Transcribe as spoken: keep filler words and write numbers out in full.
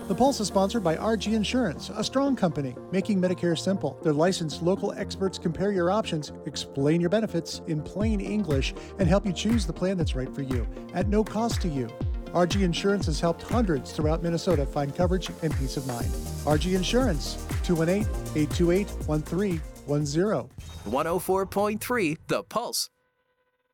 The Pulse is sponsored by R G Insurance, a strong company, making Medicare simple. Their licensed local experts compare your options, explain your benefits in plain English, and help you choose the plan that's right for you at no cost to you. R G Insurance has helped hundreds throughout Minnesota find coverage and peace of mind. R G Insurance, two one eight, eight two eight, one three one zero. one oh four point three The Pulse.